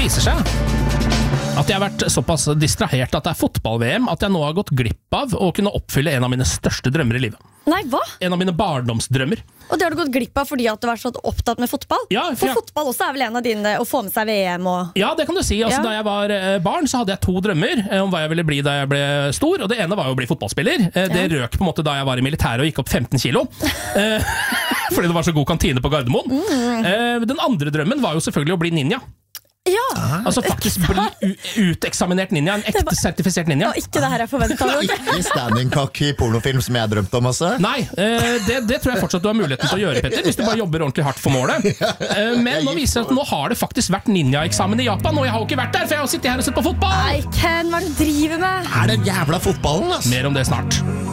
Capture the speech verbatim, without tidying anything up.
viser seg at jeg har vært såpass distrahert at det er fotball-V M at jeg nå har gått glipp av å kunne oppfylle en av mine største drømmer i livet. Nei, hva? En av mine barndomsdrømmer. Og det har du gått glipp av fordi at du var så opptatt med fotball? Ja, for, for jeg... fotball også er vel en av dine å få med seg V M og... Ja, det kan du si. Altså, ja. Da jeg var barn så hadde jeg to drømmer om hva jeg ville bli da jeg ble stor, og det ene var jo å bli fotballspiller. Det ja. røk på en måte da jeg var i militæret og gikk opp femten kilo. Fordi det var så god kantine på Gardermoen. Mm. Den andre drømmen var jo selvfølgelig å bli ninja. Ja, altså faktisk bli uteksaminert ninja, en ekte var, sertifisert ninja. Og ikke det her jeg forventet. Ikke standing-cock i pornofilm som jeg drømte om også. Nei, det, det tror jeg fortsatt du har muligheten til å gjøre, Petter, hvis du bare jobber ordentlig hardt for målet. Men nå viser det at nå har det faktisk vært ninja-eksamen i Japan, og jeg har jo ikke vært der, for jeg har sittet her og sett på fotball. Nei, Ken, hva er det du driver med? Er det jævla fotballen, altså? Mer om det snart.